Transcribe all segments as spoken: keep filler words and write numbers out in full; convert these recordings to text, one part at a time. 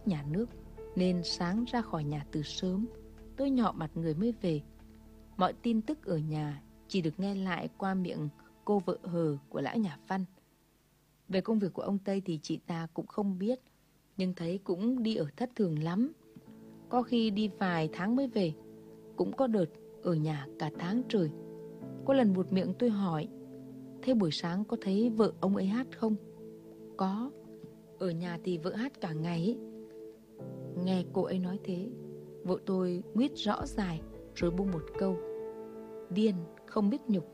nhà nước, nên sáng ra khỏi nhà từ sớm. Tôi nhọ mặt người mới về. Mọi tin tức ở nhà chỉ được nghe lại qua miệng cô vợ hờ của lão nhà Văn. Về công việc của ông Tây thì chị ta cũng không biết, nhưng thấy cũng đi ở thất thường lắm. Có khi đi vài tháng mới về, cũng có đợt ở nhà cả tháng trời. Có lần buột miệng tôi hỏi: thế buổi sáng có thấy vợ ông ấy hát không? Có, ở nhà thì vợ hát cả ngày ấy. Nghe cô ấy nói thế, vợ tôi nguyết rõ dài rồi buông một câu: điên không biết nhục.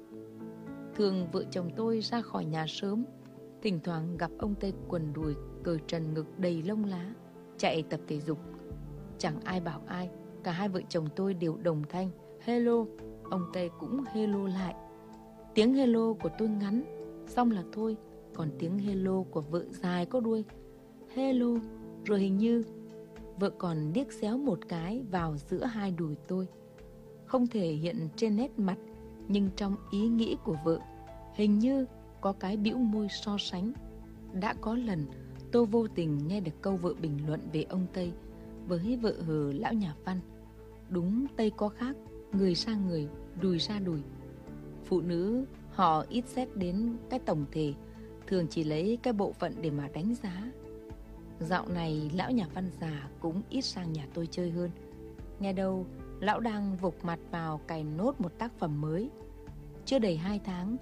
Thường vợ chồng tôi ra khỏi nhà sớm, thỉnh thoảng gặp ông Tây quần đùi cởi trần ngực đầy lông lá, chạy tập thể dục. Chẳng ai bảo ai, cả hai vợ chồng tôi đều đồng thanh hello. Ông Tây cũng hello lại. Tiếng hello của tôi ngắn, xong là thôi. Còn tiếng hello của vợ dài có đuôi hello. Rồi hình như vợ còn điếc xéo một cái vào giữa hai đùi tôi. Không thể hiện trên nét mặt, nhưng trong ý nghĩ của vợ hình như có cái bĩu môi so sánh. Đã có lần tôi vô tình nghe được câu vợ bình luận về ông Tây với vợ hờ lão nhà Văn: đúng Tây có khác, người ra người, đùi ra đùi. Phụ nữ họ ít xét đến cái tổng thể, thường chỉ lấy cái bộ phận để mà đánh giá. Dạo này lão nhà Văn già cũng ít sang nhà tôi chơi hơn. Nghe đâu lão đang vục mặt vào cày nốt một tác phẩm mới. Chưa đầy hai tháng,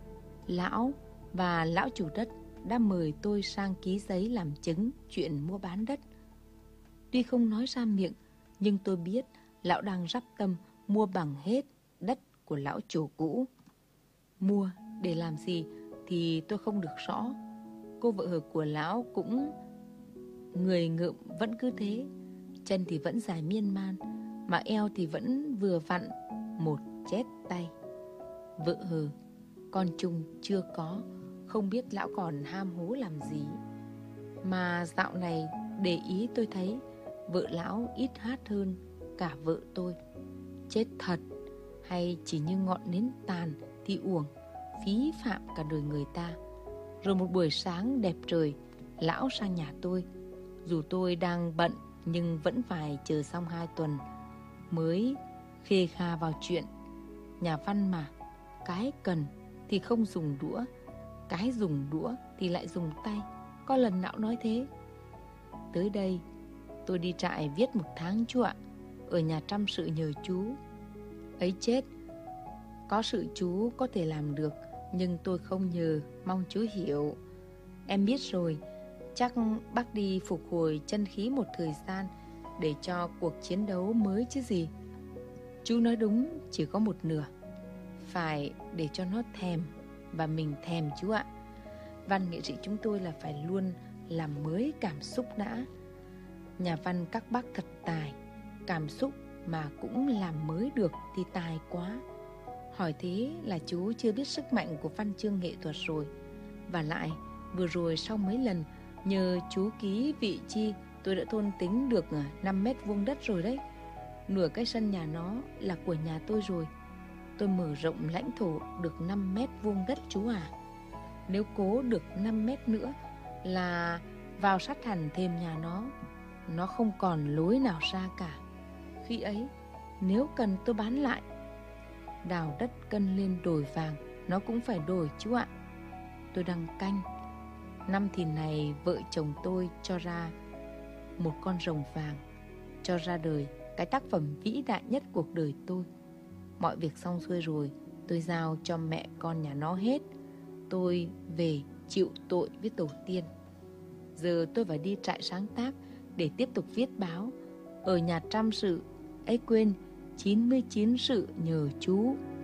lão và lão chủ đất đã mời tôi sang ký giấy làm chứng chuyện mua bán đất. Tuy không nói ra miệng, nhưng tôi biết lão đang rắp tâm mua bằng hết đất của lão chủ cũ. Mua để làm gì thì tôi không được rõ. Cô vợ hờ của lão cũng người ngợm vẫn cứ thế, chân thì vẫn dài miên man, mà eo thì vẫn vừa vặn một chét tay. Vợ hờ, con chung chưa có, không biết lão còn ham hố làm gì. Mà dạo này để ý tôi thấy vợ lão ít hát hơn cả vợ tôi. Chết thật, hay chỉ như ngọn nến tàn thì uổng, phí phạm cả đời người ta. Rồi một buổi sáng đẹp trời, lão sang nhà tôi. Dù tôi đang bận nhưng vẫn phải chờ xong hai tuần mới khê kha vào chuyện. Nhà Văn mà, cái cần thì không dùng đũa, cái dùng đũa thì lại dùng tay. Có lần lão nói thế. Tới đây tôi đi trại viết một tháng chú ạ, ở nhà chăm sự nhờ chú. Ấy chết, có sự chú có thể làm được, nhưng tôi không nhờ, mong chú hiểu. Em biết rồi, chắc bác đi phục hồi chân khí một thời gian để cho cuộc chiến đấu mới chứ gì. Chú nói đúng, chỉ có một nửa. Phải để cho nó thèm, và mình thèm chú ạ. Văn nghệ sĩ chúng tôi là phải luôn làm mới cảm xúc đã. Nhà văn các bác thật tài, cảm xúc mà cũng làm mới được thì tài quá. Hỏi thế là chú chưa biết sức mạnh của văn chương nghệ thuật rồi. Và lại vừa rồi sau mấy lần nhờ chú ký vị chi, tôi đã thôn tính được năm mét vuông đất rồi đấy. Nửa cái sân nhà nó là của nhà tôi rồi. Tôi mở rộng lãnh thổ được năm mét vuông đất chú à. Nếu cố được năm mét nữa là vào sát hẳn thềm nhà nó. Nó không còn lối nào ra cả. Khi ấy nếu cần tôi bán lại, đào đất cân lên đổi vàng, nó cũng phải đổi chú ạ. Tôi đang canh. Năm thì này vợ chồng tôi cho ra một con rồng vàng, cho ra đời cái tác phẩm vĩ đại nhất cuộc đời tôi. Mọi việc xong xuôi rồi, tôi giao cho mẹ con nhà nó hết. Tôi về chịu tội với tổ tiên. Giờ tôi phải đi trại sáng tác để tiếp tục viết báo. Ở nhà trăm sự, ấy quên, chín mươi chín sự nhờ chú.